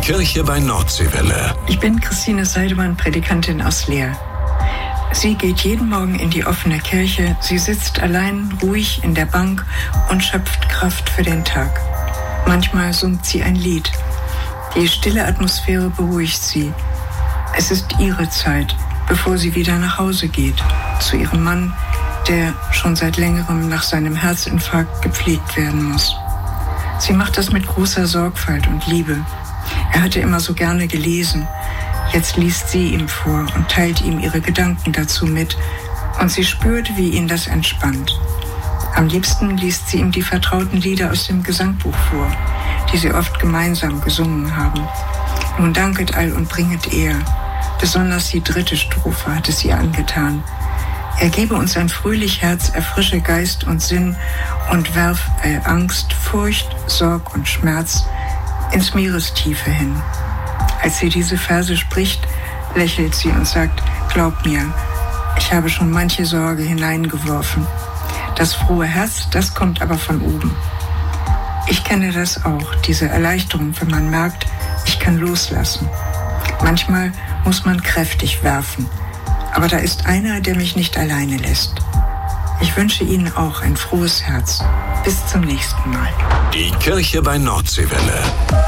Kirche bei Nordseewelle. Ich bin Christine Seidemann, Predikantin aus Leer. Sie geht jeden Morgen in die offene Kirche. Sie sitzt allein ruhig in der Bank und schöpft Kraft für den Tag. Manchmal summt sie ein Lied. Die stille Atmosphäre beruhigt sie. Es ist ihre Zeit, bevor sie wieder nach Hause geht, zu ihrem Mann, der schon seit längerem nach seinem Herzinfarkt gepflegt werden muss. Sie macht das mit großer Sorgfalt und Liebe. Er hatte immer so gerne gelesen. Jetzt liest sie ihm vor und teilt ihm ihre Gedanken dazu mit. Und sie spürt, wie ihn das entspannt. Am liebsten liest sie ihm die vertrauten Lieder aus dem Gesangbuch vor, die sie oft gemeinsam gesungen haben. Nun danket all und bringet er. Besonders die 3. Strophe hat es ihr angetan. Er gebe uns ein fröhlich Herz, erfrische Geist und Sinn und werf all Angst, Furcht, Sorg und Schmerz ins Meerestiefe hin. Als sie diese Verse spricht, lächelt sie und sagt, glaub mir, ich habe schon manche Sorge hineingeworfen. Das frohe Herz, das kommt aber von oben. Ich kenne das auch, diese Erleichterung, wenn man merkt, ich kann loslassen. Manchmal muss man kräftig werfen, aber da ist einer, der mich nicht alleine lässt. Ich wünsche Ihnen auch ein frohes Herz. Bis zum nächsten Mal. Die Kirche bei Nordseewelle.